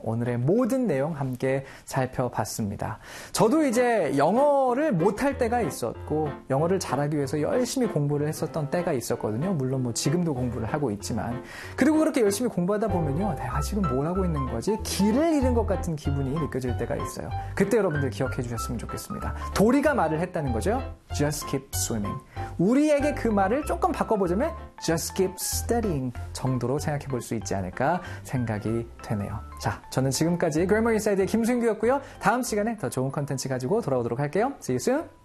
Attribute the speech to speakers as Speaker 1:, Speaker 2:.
Speaker 1: 오늘의 모든 내용 함께 살펴봤습니다. 저도 이제 영어를 못할 때가 있었고 영어를 잘하기 위해서 열심히 공부를 했었던 때가 있었거든요. 물론 뭐 지금도 공부를 하고 있지만 그리고 그렇게 열심히 공부하다 보면요. 내가 지금 뭘 하고 있는 거지? 길을 잃은 것 같은 기분이 느껴질 때가 있어요. 그때 여러분들 기억해 주셨으면 좋겠습니다. 도리가 말을 했다는 거죠. Just keep swimming. 우리에게 그 말을 조금 바꿔보자면 Just keep studying 정도로 생각해 볼 수 있지 않을까 생각이 되네요. 자, 저는 지금까지 Grammar Inside의 김순규였고요. 다음 시간에 더 좋은 컨텐츠 가지고 돌아오도록 할게요. See you soon.